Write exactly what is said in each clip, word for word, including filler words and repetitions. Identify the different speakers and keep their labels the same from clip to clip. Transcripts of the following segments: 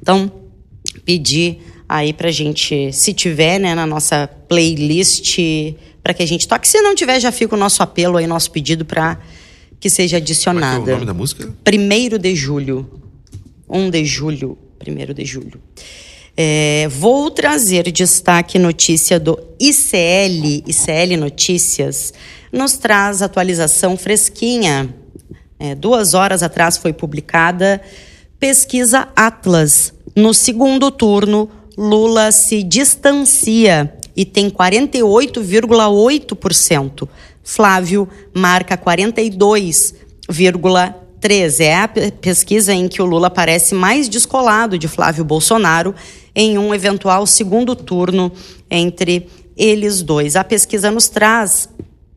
Speaker 1: Então, pedir aí pra gente, se tiver, né, na nossa playlist, para que a gente toque. Se não tiver, já fica o nosso apelo aí, nosso pedido para que seja adicionada.
Speaker 2: Como é que é o nome da música?
Speaker 1: Primeiro de julho. um de julho. Primeiro de julho. É, vou trazer destaque notícia do I C L. I C L Notícias nos traz atualização fresquinha. É, duas horas atrás foi publicada pesquisa Atlas. No segundo turno, Lula se distancia e tem quarenta e oito vírgula oito por cento. Flávio marca quarenta e dois vírgula três por cento. É a pesquisa em que o Lula parece mais descolado de Flávio Bolsonaro em um eventual segundo turno entre eles dois. A pesquisa nos traz,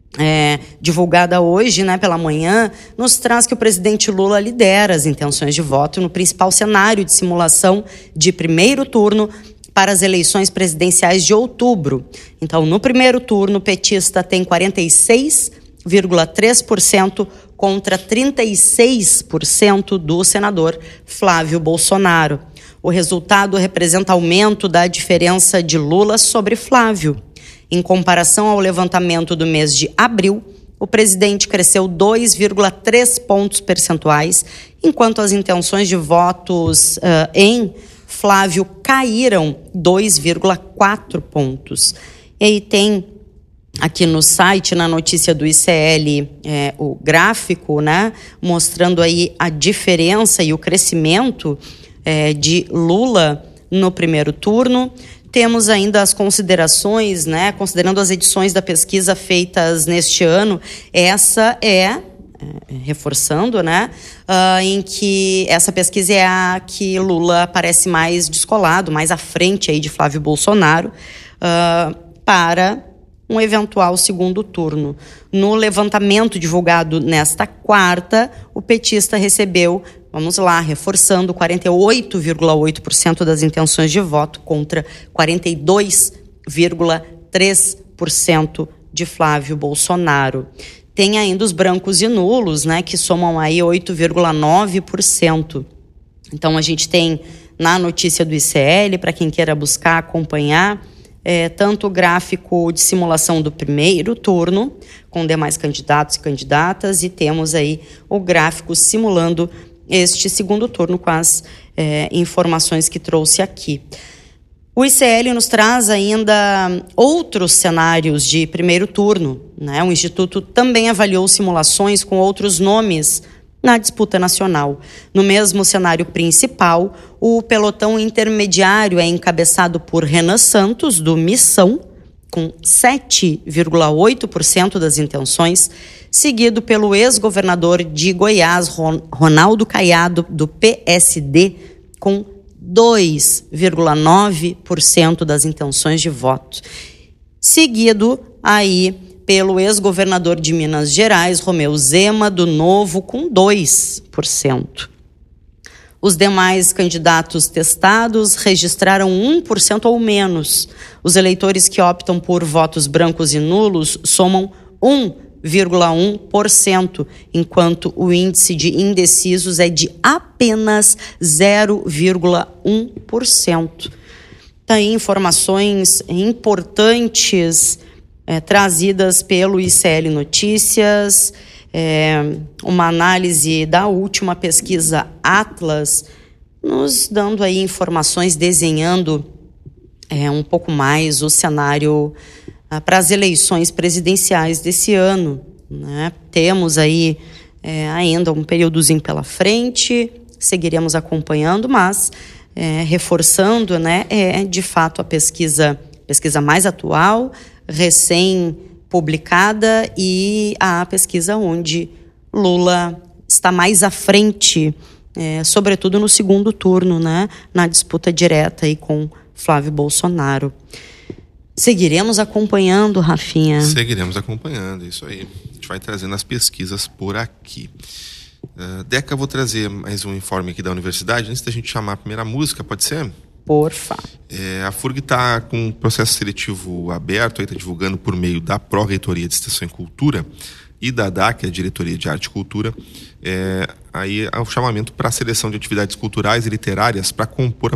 Speaker 1: é, divulgada hoje, né, pela manhã, nos traz que o presidente Lula lidera as intenções de voto no principal cenário de simulação de primeiro turno para as eleições presidenciais de outubro. Então, no primeiro turno, o petista tem quarenta e seis vírgula três por cento contra trinta e seis por cento do senador Flávio Bolsonaro. O resultado representa aumento da diferença de Lula sobre Flávio. Em comparação ao levantamento do mês de abril, o presidente cresceu dois vírgula três pontos percentuais, enquanto as intenções de votos uh, em Flávio caíram dois vírgula quatro pontos. E aí tem aqui no site, na notícia do I C L, é, o gráfico, né, mostrando aí a diferença e o crescimento é, de Lula no primeiro turno. Temos ainda as considerações, né, considerando as edições da pesquisa feitas neste ano. Essa é, é reforçando, né, uh, em que essa pesquisa é a que Lula parece mais descolado, mais à frente aí de Flávio Bolsonaro, uh, para um eventual segundo turno. No levantamento divulgado nesta quarta, o petista recebeu, vamos lá, reforçando, quarenta e oito vírgula oito por cento das intenções de voto contra quarenta e dois vírgula três por cento de Flávio Bolsonaro. Tem ainda os brancos e nulos, né, que somam aí oito vírgula nove por cento. Então, a gente tem na notícia do I C L, para quem queira buscar, acompanhar, É, tanto o gráfico de simulação do primeiro turno, com demais candidatos e candidatas, e temos aí o gráfico simulando este segundo turno com as é, informações que trouxe aqui. O I C L nos traz ainda outros cenários de primeiro turno, né? O Instituto também avaliou simulações com outros nomes na disputa nacional. No mesmo cenário principal, o pelotão intermediário é encabeçado por Renan Santos, do Missão, com sete vírgula oito por cento das intenções, seguido pelo ex-governador de Goiás, Ronaldo Caiado, do P S D, com dois vírgula nove por cento das intenções de voto. Seguido aí pelo ex-governador de Minas Gerais, Romeu Zema, do Novo, com dois por cento. Os demais candidatos testados registraram um por cento ou menos. Os eleitores que optam por votos brancos e nulos somam um vírgula um por cento, enquanto o índice de indecisos é de apenas zero vírgula um por cento. Tá aí informações importantes É, trazidas pelo I C L Notícias, é, uma análise da última pesquisa Atlas, nos dando aí informações, desenhando é, um pouco mais o cenário ah, para as eleições presidenciais desse ano, né? Temos aí é, ainda um períodozinho pela frente, seguiremos acompanhando, mas é, reforçando, né, é de fato a pesquisa, pesquisa mais atual, recém-publicada, e a pesquisa onde Lula está mais à frente, é, sobretudo no segundo turno, né, na disputa direta aí com Flávio Bolsonaro. Seguiremos acompanhando, Rafinha.
Speaker 2: Seguiremos acompanhando, isso aí. A gente vai trazendo as pesquisas por aqui. Uh, Deca, eu vou trazer mais um informe aqui da universidade, antes da gente chamar a primeira música, pode ser?
Speaker 1: Porfa.
Speaker 2: É, a F U R G está com um processo seletivo aberto, está divulgando por meio da Pró-Reitoria de Extensão e Cultura e da D A C, a Diretoria de Arte e Cultura, é, aí é o chamamento para a seleção de atividades culturais e literárias para compor